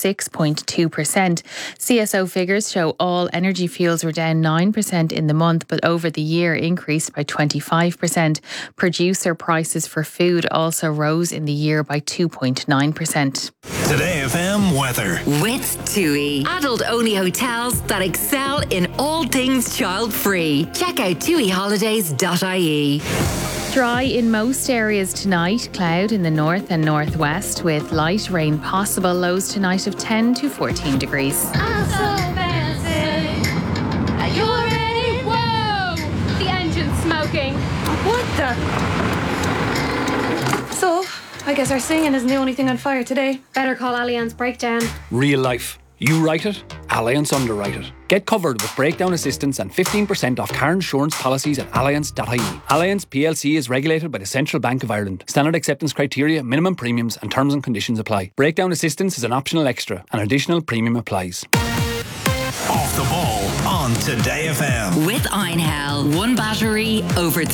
S6: 6.2%. CSO figures show all energy fuels were down 9% in the month, but over the year increased by 25%. Producer prices for food also rose in the year by by 2.9%.
S2: Today FM weather.
S3: With TUI. Adult-only hotels that excel in all things child-free. Check out tuiholidays.ie.
S6: Dry in most areas tonight, cloud in the north and northwest with light rain possible, lows tonight of 10 to 14 degrees.
S8: I'm so fancy. Are you ready? Whoa! The engine's smoking. What the? So, I guess our singing isn't the only thing on fire today. Better call Allianz Breakdown.
S10: Real life. You write it, Allianz underwrite it. Get covered with breakdown assistance and 15% off car insurance policies at allianz.ie. Allianz PLC is regulated by the Central Bank of Ireland. Standard acceptance criteria, minimum premiums and terms and conditions apply. Breakdown assistance is an optional extra. An additional premium applies.
S2: Off the ball on Today FM.
S3: With Einhell. One battery, over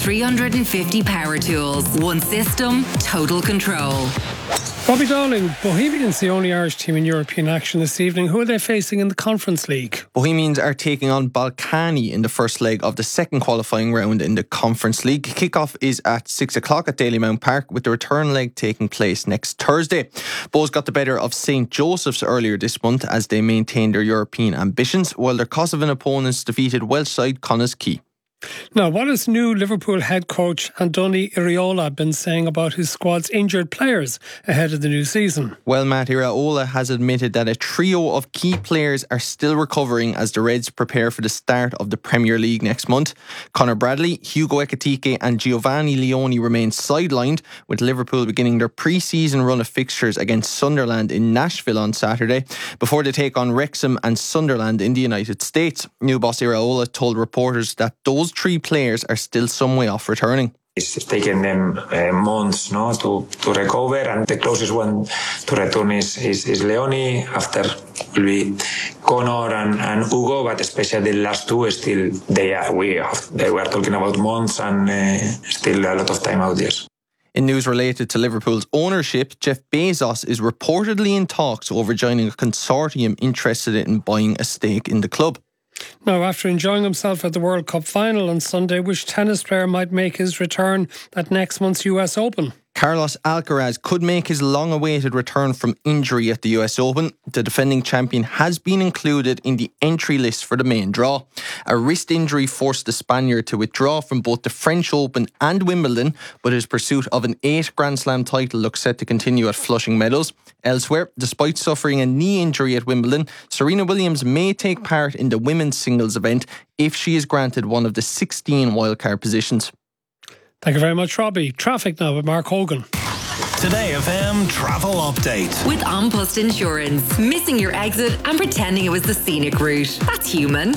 S3: 350 power tools. One system, total control.
S12: Bobby Dowling, Bohemians the only Irish team in European action this evening. Who are they facing in the Conference League?
S11: Bohemians are taking on Balkany in the first leg of the second qualifying round in the Conference League. Kickoff is at 6 o'clock at Dalymount Park, with the return leg taking place next Thursday. Bohs got the better of St. Joseph's earlier this month as they maintained their European ambitions, while their Kosovan opponents defeated Welsh side Connah's Quay.
S12: Now, what has new Liverpool head coach Andoni Iraola been saying about his squad's injured players ahead of the new season?
S11: Well, Matt, Iraola has admitted that a trio of key players are still recovering as the Reds prepare for the start of the Premier League next month. Conor Bradley, Hugo Ekitike and Giovanni Leone remain sidelined, with Liverpool beginning their pre-season run of fixtures against Sunderland in Nashville on Saturday, before they take on Wrexham and Sunderland in the United States. New boss Iraola told reporters that those three players are still some way off returning.
S13: It's taken them months to recover, and the closest one to return is Leone. After will be Conor and Hugo, but especially the last two still they were talking about months and still a lot of time out there.
S11: In news related to Liverpool's ownership, Jeff Bezos is reportedly in talks over joining a consortium interested in buying a stake in the club.
S12: Now, after enjoying himself at the World Cup final on Sunday, which tennis player might make his return at next month's US Open?
S11: Carlos Alcaraz could make his long-awaited return from injury at the US Open. The defending champion has been included in the entry list for the main draw. A wrist injury forced the Spaniard to withdraw from both the French Open and Wimbledon, but his pursuit of an 8th Grand Slam title looks set to continue at Flushing Meadows. Elsewhere, despite suffering a knee injury at Wimbledon, Serena Williams may take part in the women's singles event if she is granted one of the 16 wildcard positions.
S12: Thank you very much, Robbie. Traffic now with Mark Hogan.
S2: Today FM travel update.
S3: With An Post Insurance. Missing your exit and pretending it was the scenic route. That's human.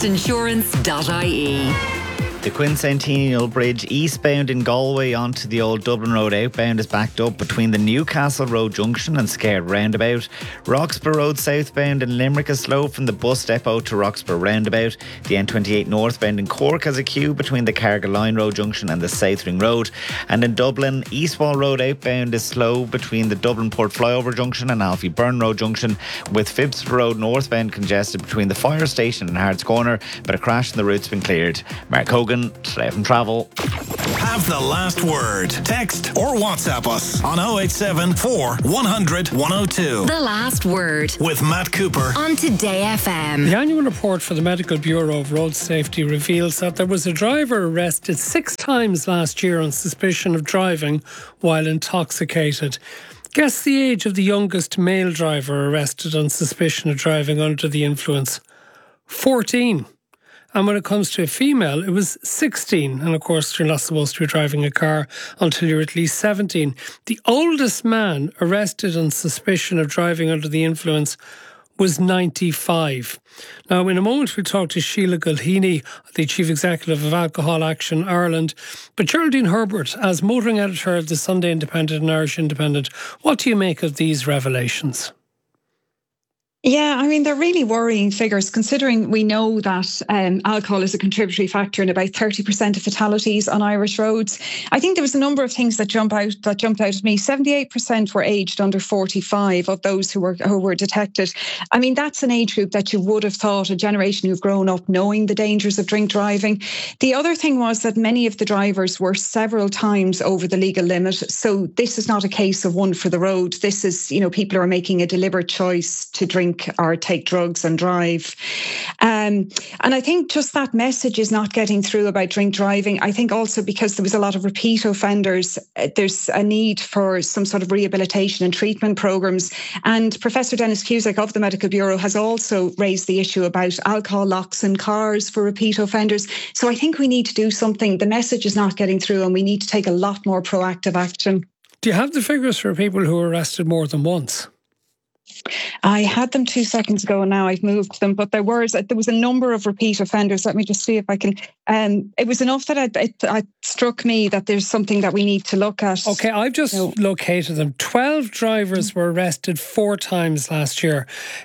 S3: anpostinsurance.ie.
S14: The Quincentennial Bridge eastbound in Galway onto the old Dublin Road outbound is backed up between the Newcastle Road junction and Scared roundabout. Roxburgh Road southbound in Limerick is slow from the bus depot to Roxburgh roundabout. The N28 northbound in Cork has a queue between the Cargill Line Road junction and the Southring Road. And in Dublin, Eastwall Road outbound is slow between the Dublin Port Flyover junction and Alfie Byrne Road junction, with Phibsford Road northbound congested between the fire station and Harts Corner, but a crash in the route's been cleared. Mark Hogan, Today FM Travel.
S2: Have the last word. Text or WhatsApp us on 087 4100 102.
S3: The last word.
S2: With Matt Cooper
S3: on Today FM.
S12: The annual report for the Medical Bureau of Road Safety reveals that there was a driver arrested 6 times last year on suspicion of driving while intoxicated. Guess the age of the youngest male driver arrested on suspicion of driving under the influence. 14. And when it comes to a female, it was 16. And of course, you're not supposed to be driving a car until you're at least 17. The oldest man arrested on suspicion of driving under the influence was 95. Now, in a moment, we'll talk to Sheila Gulhini, the Chief Executive of Alcohol Action Ireland. But Geraldine Herbert, as motoring editor of the Sunday Independent and Irish Independent, what do you make of these revelations?
S15: Yeah, I mean, they're really worrying figures considering we know that alcohol is a contributory factor in about 30% of fatalities on Irish roads. I think there was a number of things that jumped out at me. 78% were aged under 45 of those who were detected. I mean, that's an age group that you would have thought a generation who've grown up knowing the dangers of drink driving. The other thing was that many of the drivers were several times over the legal limit. So this is not a case of one for the road. This is, people who are making a deliberate choice to drink or take drugs and drive. And I think just that message is not getting through about drink driving. I think also because there was a lot of repeat offenders, there's a need for some sort of rehabilitation and treatment programs. And Professor Dennis Cusack of the Medical Bureau has also raised the issue about alcohol locks in cars for repeat offenders. So I think we need to do something. The message is not getting through and we need to take a lot more proactive action.
S12: Do you have the figures for people who were arrested more than once?
S15: I had them 2 seconds ago and now I've moved them, but there was a number of repeat offenders. Let me just see if I can. It was enough that it struck me that there's something that we need to look at.
S12: Okay, I've just located them. 12 drivers were arrested 4 times last year.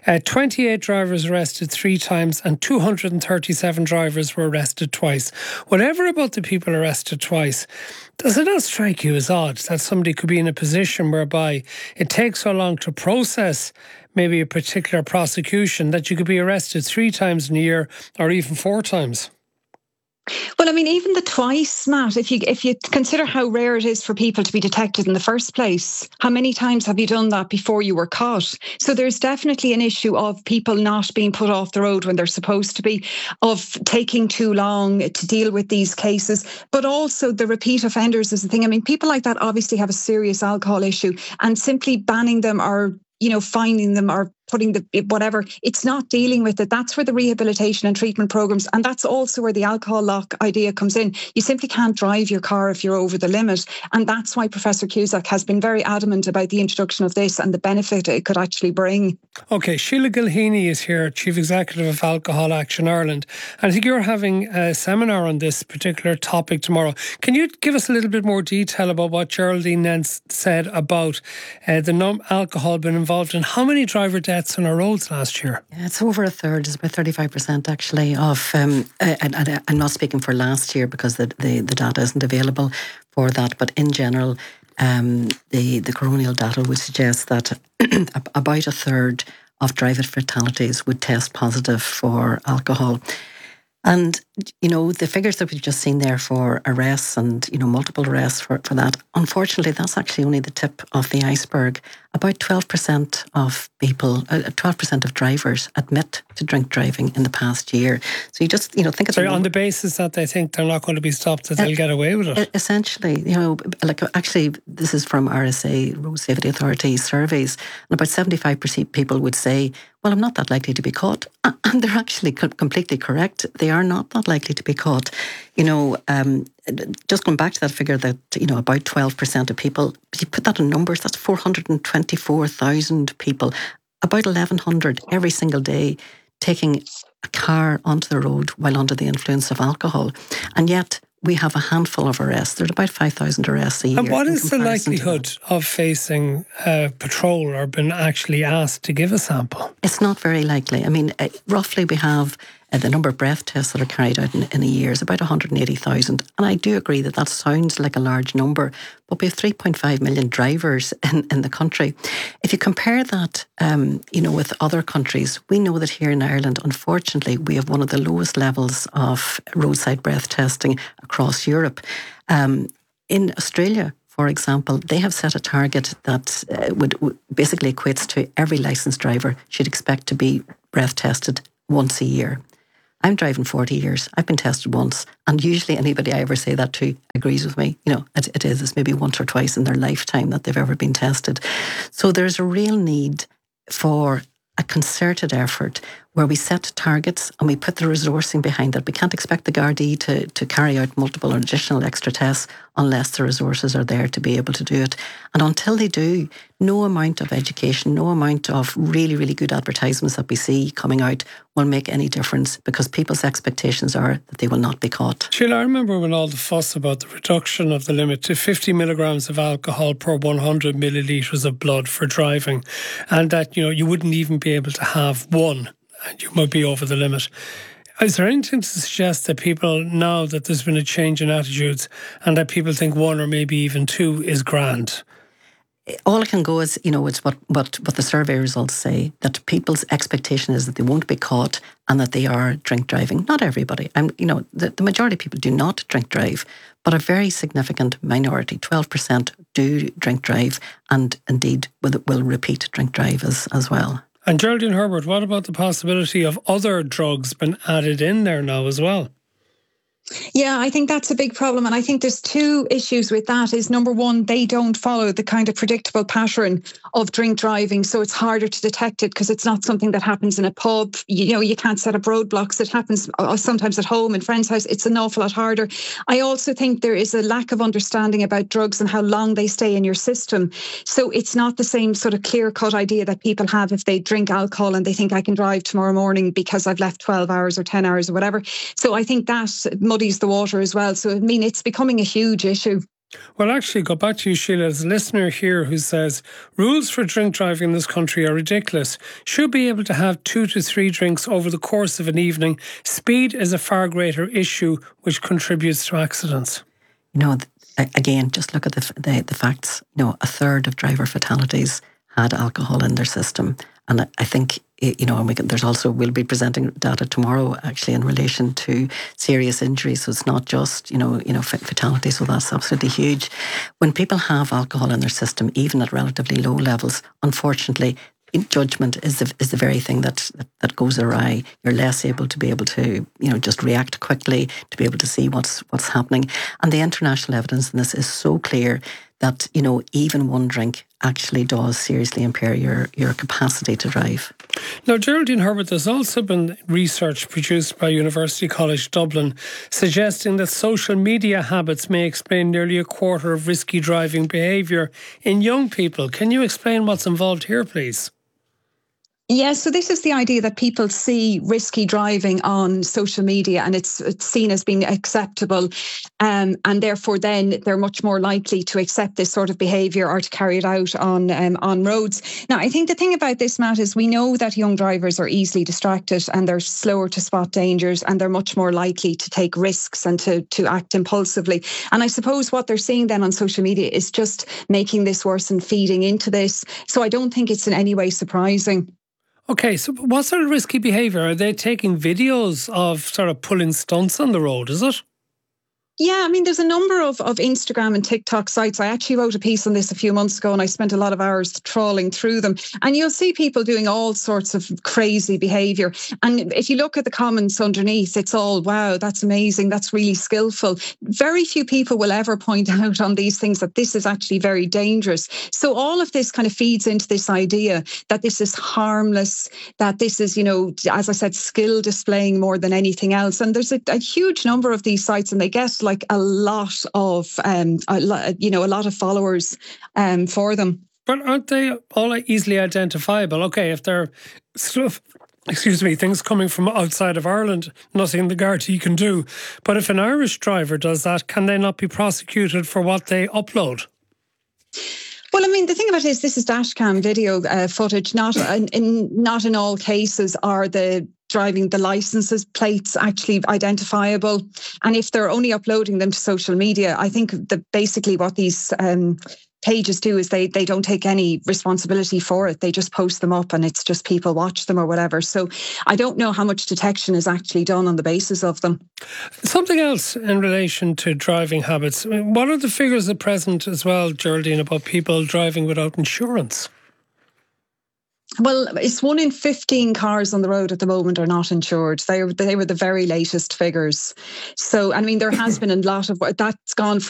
S12: 28 drivers arrested 3 times and 237 drivers were arrested twice. Whatever about the people arrested twice, does it not strike you as odd that somebody could be in a position whereby it takes so long to process maybe a particular prosecution that you could be arrested 3 times in a year or even 4 times?
S15: Well, I mean, even the twice, Matt, if you consider how rare it is for people to be detected in the first place, how many times have you done that before you were caught? So there's definitely an issue of people not being put off the road when they're supposed to be, of taking too long to deal with these cases, but also the repeat offenders is the thing. I mean, people like that obviously have a serious alcohol issue, and simply banning them or finding them or putting whatever, it's not dealing with it. That's where the rehabilitation and treatment programs, and that's also where the alcohol lock idea comes in. You simply can't drive your car if you're over the limit. And that's why Professor Cusack has been very adamant about the introduction of this and the benefit it could actually bring. Okay, Sheila Gilheany is here, Chief Executive of Alcohol Action Ireland. And I think you're having a seminar on this particular topic tomorrow. Can you give us a little bit more detail about what Geraldine Nance said about the alcohol being involved in how many driver deaths on our roads last year?
S16: Yeah, it's over a third. It's about 35% actually of, and I'm not speaking for last year because the data isn't available for that, but in general, the coronial data would suggest that about a third of driver fatalities would test positive for alcohol. And, the figures that we've just seen there for arrests and, multiple arrests for that, unfortunately, that's actually only the tip of the iceberg. About 12% of people, 12% of drivers admit to drink driving in the past year. So you just, think of
S12: on the basis that they think they're not going to be stopped, that they'll get away with it.
S16: Essentially, actually, this is from RSA, Road Safety Authority surveys, and about 75% people would say, well, I'm not that likely to be caught. And they're actually completely correct. They are not that likely to be caught. Just going back to that figure that, about 12% of people, you put that in numbers, that's 424,000 people, about 1,100 every single day taking a car onto the road while under the influence of alcohol. And yet we have a handful of arrests. There's about 5,000 arrests a year.
S12: And what is the likelihood of facing patrol or being actually asked to give a sample?
S16: It's not very likely. I mean, roughly we have the number of breath tests that are carried out in a year is about 180,000. And I do agree that sounds like a large number, but we have 3.5 million drivers in the country. If you compare that, with other countries, we know that here in Ireland, unfortunately, we have one of the lowest levels of roadside breath testing across Europe. In Australia, for example, they have set a target that would basically equates to every licensed driver should expect to be breath tested once a year. I'm driving 40 years. I've been tested once. And usually anybody I ever say that to agrees with me. It's maybe once or twice in their lifetime that they've ever been tested. So there's a real need for a concerted effort where we set targets and we put the resourcing behind it. We can't expect the Gardaí to carry out multiple or additional extra tests unless the resources are there to be able to do it. And until they do, no amount of education, no amount of really, really good advertisements that we see coming out will make any difference, because people's expectations are that they will not be caught.
S12: Sheila, I remember when all the fuss about the reduction of the limit to 50 milligrams of alcohol per 100 millilitres of blood for driving, and that, you wouldn't even be able to have one, and you might be over the limit. Is there anything to suggest that people, now that there's been a change in attitudes and that people think one or maybe even two is grand?
S16: All I can go is, it's what the survey results say, that people's expectation is that they won't be caught and that they are drink driving. Not everybody. The majority of people do not drink drive, but a very significant minority, 12%, do drink drive, and indeed will repeat drink drive as well.
S12: And Geraldine Herbert, what about the possibility of other drugs being added in there now as well?
S15: Yeah, I think that's a big problem. And I think there's two issues with that. Is number one, they don't follow the kind of predictable pattern of drink driving. So it's harder to detect it because it's not something that happens in a pub. You can't set up roadblocks. It happens sometimes at home, in friends' house. It's an awful lot harder. I also think there is a lack of understanding about drugs and how long they stay in your system. So it's not the same sort of clear-cut idea that people have if they drink alcohol and they think I can drive tomorrow morning because I've left 12 hours or 10 hours or whatever. So I think that muddies the water as well. So, it's becoming a huge issue.
S12: Well, actually, go back to you, Sheila. There's a listener here who says, rules for drink driving in this country are ridiculous. Should be able to have 2 to 3 drinks over the course of an evening. Speed is a far greater issue, which contributes to accidents.
S16: Again, just look at the facts. A third of driver fatalities had alcohol in their system. And I think, we'll be presenting data tomorrow actually in relation to serious injuries. So it's not just, fatality. So that's absolutely huge. When people have alcohol in their system, even at relatively low levels, unfortunately, judgment is the very thing that goes awry. You're less able to be able to, just react quickly, to be able to see what's happening. And the international evidence in this is so clear that, even one drink actually does seriously impair your capacity to drive.
S12: Now, Geraldine Herbert, there's also been research produced by University College Dublin suggesting that social media habits may explain nearly a quarter of risky driving behaviour in young people. Can you explain what's involved here, please?
S15: Yeah, so this is the idea that people see risky driving on social media and it's seen as being acceptable, and therefore then they're much more likely to accept this sort of behaviour or to carry it out on roads. Now, I think the thing about this, Matt, is we know that young drivers are easily distracted and they're slower to spot dangers and they're much more likely to take risks and to act impulsively. And I suppose what they're seeing then on social media is just making this worse and feeding into this. So I don't think it's in any way surprising.
S12: Okay, so what sort of risky behaviour? Are they taking videos of sort of pulling stunts on the road, is it?
S15: Yeah, there's a number of Instagram and TikTok sites. I actually wrote a piece on this a few months ago and I spent a lot of hours trawling through them. And you'll see people doing all sorts of crazy behaviour. And if you look at the comments underneath, it's all, wow, that's amazing. That's really skillful. Very few people will ever point out on these things that this is actually very dangerous. So all of this kind of feeds into this idea that this is harmless, that this is, as I said, skill displaying more than anything else. And there's a huge number of these sites and they get like a lot of followers for them.
S12: But aren't they all easily identifiable? Okay, if they're things coming from outside of Ireland, nothing the Gardaí can do. But if an Irish driver does that, can they not be prosecuted for what they upload?
S15: Well, the thing about it is this is dashcam video footage. Not in all cases are the licenses plates actually identifiable. And if they're only uploading them to social media, I think basically what these pages do is they don't take any responsibility for it. They just post them up and it's just people watch them or whatever. So I don't know how much detection is actually done on the basis of them.
S12: Something else in relation to driving habits. What are the figures at present as well, Geraldine, about people driving without insurance?
S15: Well, it's 1 in 15 cars on the road at the moment are not insured. They were the very latest figures. So, there has been a lot of that's gone from